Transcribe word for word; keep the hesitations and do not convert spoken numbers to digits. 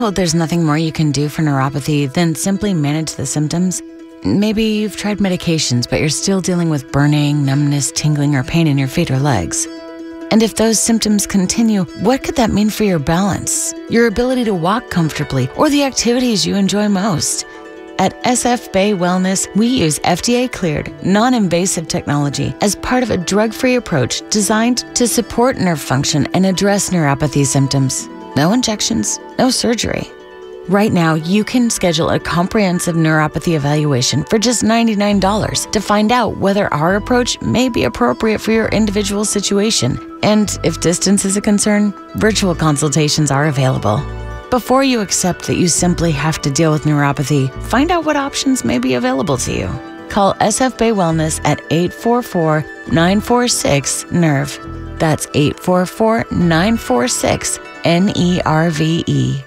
Well, there's nothing more you can do for neuropathy than simply manage the symptoms. Maybe you've tried medications, but you're still dealing with burning, numbness, tingling, or pain in your feet or legs. And if those symptoms continue, what could that mean for your balance, your ability to walk comfortably, or the activities you enjoy most? At S F Bay Wellness, we use F D A-cleared, non-invasive technology as part of a drug-free approach designed to support nerve function and address neuropathy symptoms. No injections, no surgery. Right now, you can schedule a comprehensive neuropathy evaluation for just ninety-nine dollars to find out whether our approach may be appropriate for your individual situation. And if distance is a concern, virtual consultations are available. Before you accept that you simply have to deal with neuropathy, find out what options may be available to you. Call S F Bay Wellness at eight four four, nine four six, N E R V. That's eight four four, nine four six, N E R V E.